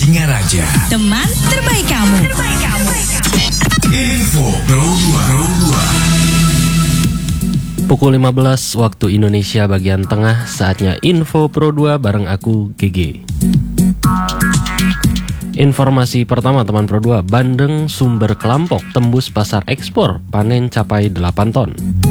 Singaraja, teman terbaik kamu. Info Pro 2. Pukul 15 waktu Indonesia bagian tengah, saatnya Info Pro 2 bareng aku, GG. Informasi pertama teman Pro 2, bandeng sumber kelampok tembus pasar ekspor, panen capai 8 ton.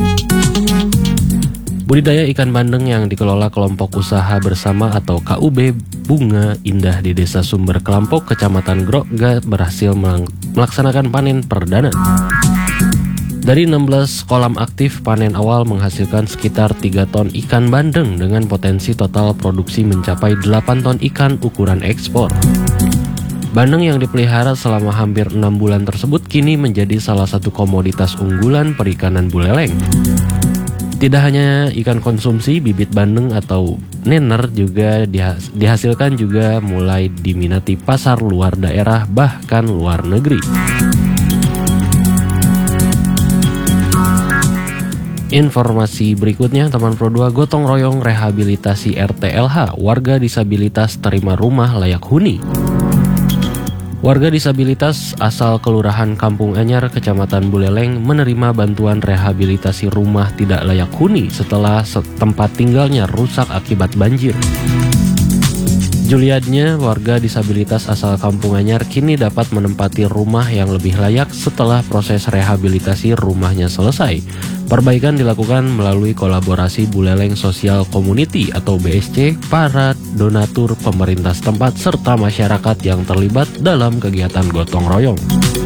Budidaya ikan bandeng yang dikelola kelompok usaha bersama atau KUB Bunga Indah di Desa Sumber Kelampok, Kecamatan Grogga berhasil melaksanakan panen perdana. Dari 16 kolam aktif, panen awal menghasilkan sekitar 3 ton ikan bandeng dengan potensi total produksi mencapai 8 ton ikan ukuran ekspor. Bandeng yang dipelihara selama hampir 6 bulan tersebut kini menjadi salah satu komoditas unggulan perikanan Buleleng. Tidak hanya ikan konsumsi, bibit bandeng atau nener juga dihasilkan juga mulai diminati pasar luar daerah bahkan luar negeri. Informasi berikutnya teman Pro 2, gotong royong rehabilitasi RTLH, warga disabilitas terima rumah layak huni. Warga disabilitas asal Kelurahan Kampung Anyar, Kecamatan Buleleng menerima bantuan rehabilitasi rumah tidak layak huni setelah tempat tinggalnya rusak akibat banjir. Juliadnya, warga disabilitas asal Kampung Anyar, kini dapat menempati rumah yang lebih layak setelah proses rehabilitasi rumahnya selesai. Perbaikan dilakukan melalui kolaborasi Buleleng Social Community atau BSC, para donatur pemerintah setempat, serta masyarakat yang terlibat dalam kegiatan gotong royong.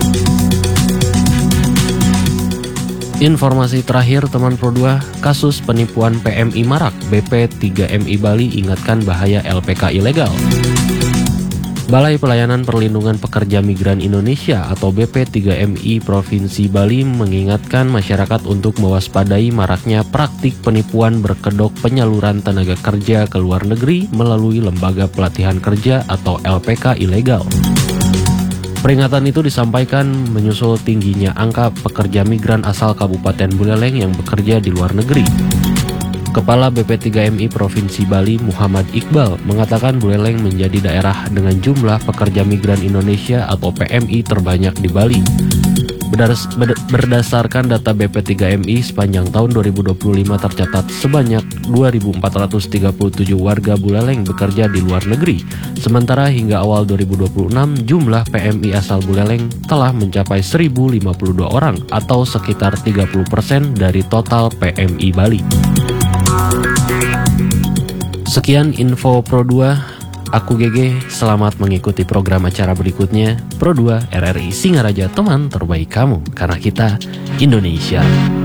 Informasi terakhir teman Pro 2, kasus penipuan PMI marak, BP 3MI Bali ingatkan bahaya LPK ilegal. Balai Pelayanan Perlindungan Pekerja Migran Indonesia atau BP 3MI Provinsi Bali mengingatkan masyarakat untuk mewaspadai maraknya praktik penipuan berkedok penyaluran tenaga kerja ke luar negeri melalui Lembaga Pelatihan Kerja atau LPK ilegal. Peringatan itu disampaikan menyusul tingginya angka pekerja migran asal Kabupaten Buleleng yang bekerja di luar negeri. Kepala BP 3MI Provinsi Bali Muhammad Iqbal mengatakan Buleleng menjadi daerah dengan jumlah pekerja migran Indonesia atau PMI terbanyak di Bali. Berdasarkan data BP 3MI sepanjang tahun 2025 tercatat sebanyak 2.437 warga Buleleng bekerja di luar negeri. Sementara hingga awal 2026 jumlah PMI asal Buleleng telah mencapai 1.052 orang atau sekitar 30% dari total PMI Bali. Sekian Info Pro 2, aku GG, selamat mengikuti program acara berikutnya. Pro 2 RRI Singaraja, teman terbaik kamu, karena kita Indonesia.